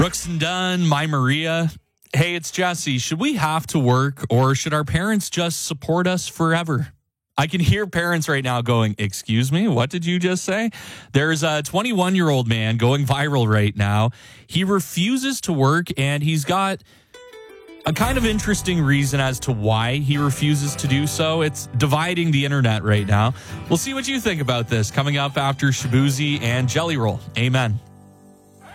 Brooks and Dunn, My Maria. Hey, it's Jesse. Should we have to work, or should our parents just support us forever? I can hear parents right now going, excuse me, what did you just say? There's a 21-year-old man going viral right now. He refuses to work, and he's got a kind of interesting reason as to why he refuses to do so. It's dividing the internet right now. We'll see what you think about this coming up after Shabuzi and Jelly Roll. Amen.